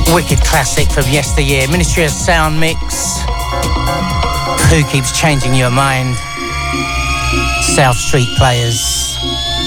Wicked classic from yesteryear. Ministry of Sound mix. Who Keeps Changing Your Mind? South Street Players.